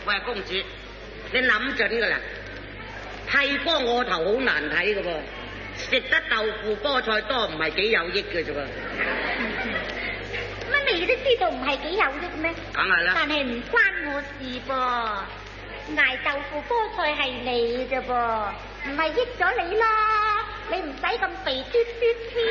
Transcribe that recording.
喂，公主，你諗準噶啦，剃光我頭好難睇噶噃，食得豆腐菠菜多唔係幾有益嘅啫噃。 乜你都知道唔係幾有益咩？ 梗係啦。 但係唔關我事噃，捱豆腐菠菜係你啫噃，唔係益咗你啦，你唔使咁肥嘟嘟添。